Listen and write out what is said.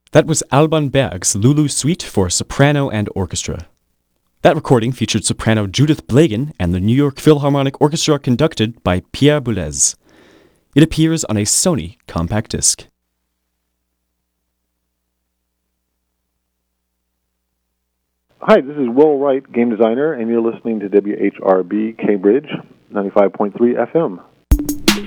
That was Alban Berg's Lulu Suite for soprano and orchestra. That recording featured soprano Judith Blagan and the New York Philharmonic Orchestra conducted by Pierre Boulez. It appears on a Sony compact disc. Hi, this is Will Wright, game designer, and you're listening to WHRB Cambridge, 95.3 FM.